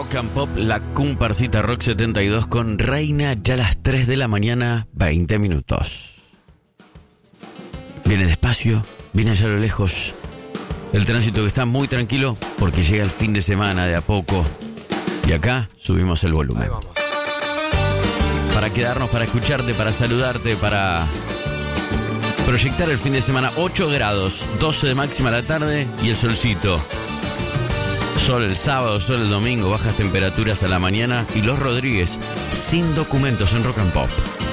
Rock and Pop, la comparsita Rock 72 con Reina, ya a las 3 de la mañana, 20 minutos. Viene despacio, viene allá a lo lejos. El tránsito que está muy tranquilo porque llega el fin de semana de a poco. Y acá subimos el volumen. Ahí vamos. Para quedarnos, para escucharte, para saludarte, para proyectar el fin de semana. 8 grados, 12 de máxima a la tarde y el solcito. Sol el sábado, sol el domingo, bajas temperaturas a la mañana y Los Rodríguez sin documentos en Rock and Pop.